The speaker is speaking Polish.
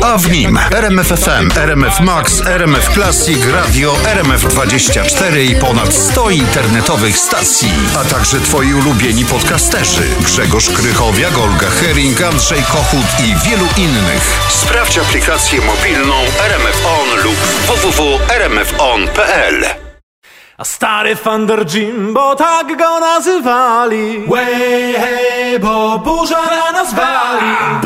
a w nim RMF FM, RMF Max, RMF Classic, Radio RMF24 i ponad 100 internetowych stacji, a także twoi ulubieni podcasterzy Grzegorz Krychowiak, Olga Hering, Andrzej Kochut i wielu innych. Sprawdź aplikację mobilną RMF On lub www.rmfon.pl. A stary Thunder Jimbo, tak go nazywali. Way, hey, bo burza na nas wali.